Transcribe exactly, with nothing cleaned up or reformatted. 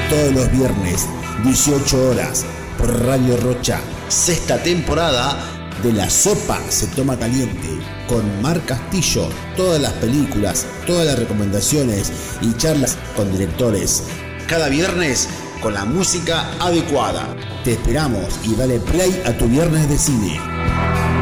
todos los viernes, dieciocho horas, por Radio Rocha. Sexta temporada de La Sopa se Toma Caliente, con Mar Castillo. Todas las películas, todas las recomendaciones y charlas con directores. Cada viernes con la música adecuada. Te esperamos y dale play a tu viernes de cine.